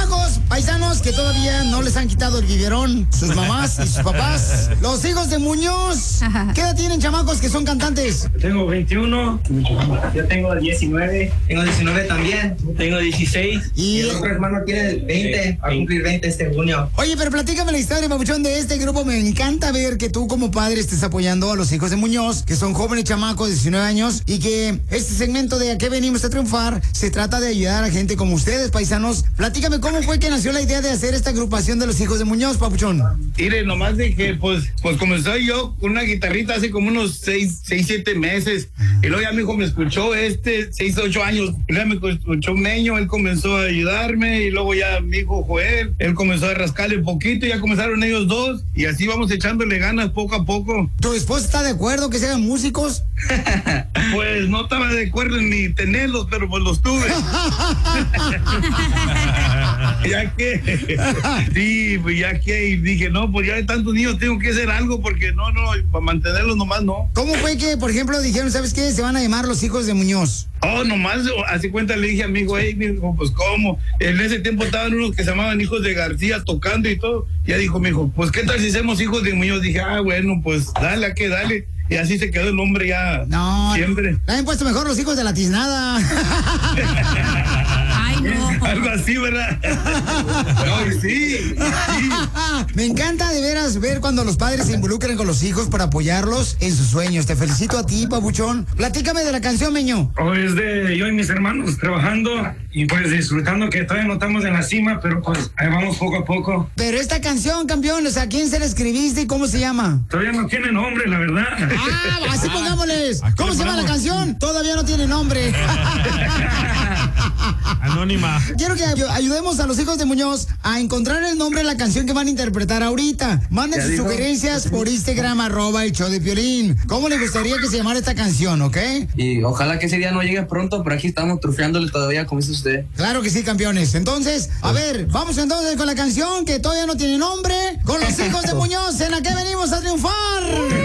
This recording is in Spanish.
chamacos, paisanos que todavía no les han quitado el biberón, sus mamás y sus papás. Los hijos de Muñoz. ¿Qué edad tienen, chamacos, que son cantantes? Tengo 21. Yo tengo 19. Tengo 19 también. Tengo 16. Y el otro hermano tiene 20. Va a cumplir 20 este junio. Oye, pero platícame la historia, papuchón, de este grupo. Me encanta ver que tú como padre estés apoyando a los hijos de Muñoz, que son jóvenes chamacos de 19 años, y que este segmento de ¿A qué venimos a triunfar? Se trata de ayudar a gente como ustedes, paisanos. Platícame cómo fue que nació la idea de hacer esta agrupación de los hijos de Muñoz, papuchón. Mire, nomás de que pues comenzó yo con una guitarrita hace como unos 7 meses. Y luego ya mi hijo me escuchó 6, 8 años. Y luego me escuchó Meño, él comenzó a ayudarme. Y luego ya mi hijo Joel, él comenzó a rascarle un poquito. Y ya comenzaron ellos dos. Y así vamos echándole ganas poco a poco. ¿Tu esposa está de acuerdo que sean músicos? Pues no estaba de acuerdo ni tenerlos, pero pues los tuve. Ya que, sí, pues ya que, y dije, no, pues ya de tantos niños tengo que hacer algo porque no, para mantenerlos nomás no. ¿Cómo fue que, por ejemplo, dijeron, ¿sabes qué? Se van a llamar los hijos de Muñoz. Oh, nomás, así cuenta le dije a mi hijo, pues ¿cómo? En ese tiempo estaban unos que se llamaban hijos de García tocando y todo. Ya dijo mi hijo, pues ¿qué tal si hacemos hijos de Muñoz? Dije, bueno, pues dale, dale. Y así se quedó el nombre ya siempre. Le han puesto mejor los hijos de la tiznada. Ay, no. Algo así, ¿verdad? No, sí. Me encanta de veras ver cuando los padres se involucran con los hijos para apoyarlos en sus sueños. Te felicito a ti, papuchón. Platícame de la canción, Meño. Es de yo y mis hermanos trabajando y pues disfrutando, que todavía no estamos en la cima, pero pues ahí vamos poco a poco. Pero esta canción, campeón, o sea, ¿a quién se la escribiste y cómo se llama? Todavía no tiene nombre, la verdad. Así pongámosles. ¿Cómo se llama la canción? Todavía no tiene nombre. Anónima. Quiero que ayudemos a los hijos de Muñoz a encontrar el nombre de la canción que van a interpretar ahorita. Manden sus sugerencias por Instagram, @el show de Piolín. ¿Cómo les gustaría que se llamara esta canción, ok? Y ojalá que ese día no llegue pronto, pero aquí estamos trufeándole todavía, como dice usted. Claro que sí, campeones. Entonces, a ver, vamos entonces con la canción que todavía no tiene nombre, con los hijos de Muñoz, en la que venimos a triunfar.